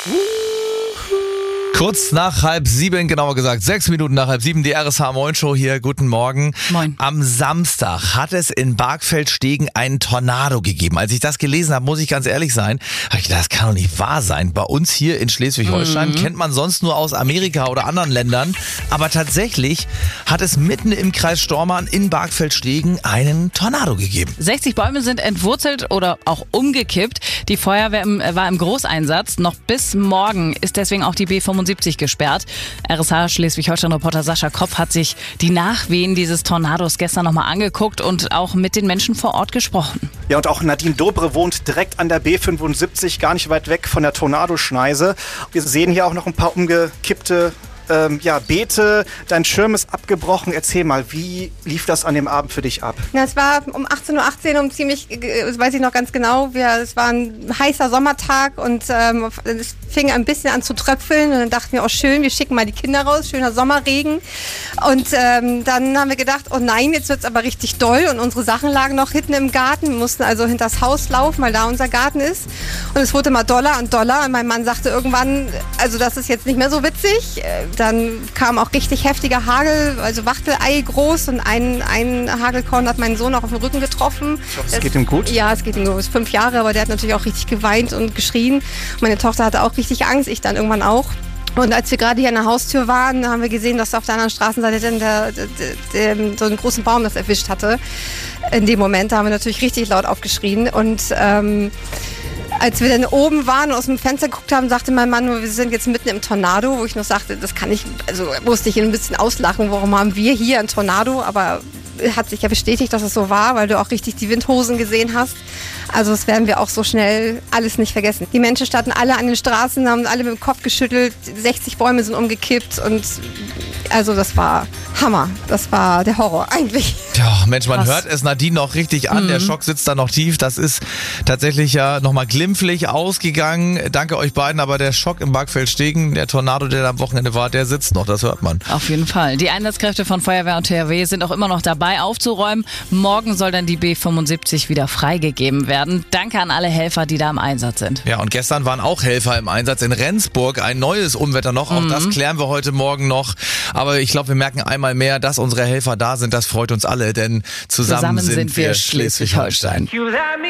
Kurz nach 6:30, genauer gesagt 6 Minuten nach 6:30, die RSH Moin Show hier. Guten Morgen. Moin. Am Samstag hat es in Barkfeld-Stegen einen Tornado gegeben. Als ich das gelesen habe, muss ich ganz ehrlich sein, habe ich gedacht, das kann doch nicht wahr sein. Bei uns hier in Schleswig-Holstein kennt man sonst nur aus Amerika oder anderen Ländern. Aber tatsächlich hat es mitten im Kreis Stormarn in Barkfeld-Stegen einen Tornado gegeben. 60 Bäume sind entwurzelt oder auch umgekippt. Die Feuerwehr war im Großeinsatz. Noch bis morgen ist deswegen auch die B75 gesperrt. RSH Schleswig-Holstein-Reporter Sascha Kopp hat sich die Nachwehen dieses Tornados gestern nochmal angeguckt und auch mit den Menschen vor Ort gesprochen. Ja, und auch Nadine Dobre wohnt direkt an der B75, gar nicht weit weg von der Tornadoschneise. Wir sehen hier auch noch ein paar umgekippte Beete, dein Schirm ist abgebrochen. Erzähl mal, wie lief das an dem Abend für dich ab? Na, es war um 18:18 Uhr, das weiß ich noch ganz genau. Es war ein heißer Sommertag und es fing ein bisschen an zu tröpfeln. Und dann dachten wir, oh schön, wir schicken mal die Kinder raus, schöner Sommerregen. Und dann haben wir gedacht, oh nein, jetzt wird es aber richtig doll. Und unsere Sachen lagen noch hinten im Garten. Wir mussten also hinters Haus laufen, weil da unser Garten ist. Und es wurde immer doller und doller. Und mein Mann sagte irgendwann, also das ist jetzt nicht mehr so witzig. Dann kam auch richtig heftiger Hagel, also Wachtelei groß, und ein Hagelkorn hat meinen Sohn auch auf den Rücken getroffen. Ich hoffe, es geht ihm gut? Ja, es geht ihm gut. Er ist 5 Jahre, aber der hat natürlich auch richtig geweint und geschrien. Meine Tochter hatte auch richtig Angst, ich dann irgendwann auch. Und als wir gerade hier an der Haustür waren, haben wir gesehen, dass auf der anderen Straßenseite so einen großen Baum das erwischt hatte. In dem Moment, da haben wir natürlich richtig laut aufgeschrien. Und als wir dann oben waren und aus dem Fenster geguckt haben, sagte mein Mann, wir sind jetzt mitten im Tornado, wo ich noch sagte, das kann ich, also musste ich ihn ein bisschen auslachen, warum haben wir hier ein Tornado, aber hat sich ja bestätigt, dass es so war, weil du auch richtig die Windhosen gesehen hast. Also das werden wir auch so schnell alles nicht vergessen. Die Menschen standen alle an den Straßen, haben alle mit dem Kopf geschüttelt, 60 Bäume sind umgekippt und also das war Hammer. Das war der Horror eigentlich. Ja, Mensch, man hört es Nadine noch richtig an. Der Schock sitzt da noch tief. Das ist tatsächlich ja nochmal glimpflich ausgegangen. Danke euch beiden, aber der Schock im Barkfeld-Stegen, der Tornado, der da am Wochenende war, der sitzt noch, das hört man. Auf jeden Fall. Die Einsatzkräfte von Feuerwehr und THW sind auch immer noch dabei aufzuräumen. Morgen soll dann die B75 wieder freigegeben werden. Danke an alle Helfer, die da im Einsatz sind. Ja, und gestern waren auch Helfer im Einsatz in Rendsburg. Ein neues Unwetter noch. Auch das klären wir heute Morgen noch. Aber ich glaube, wir merken einmal mehr, dass unsere Helfer da sind. Das freut uns alle, denn zusammen sind wir Schleswig-Holstein.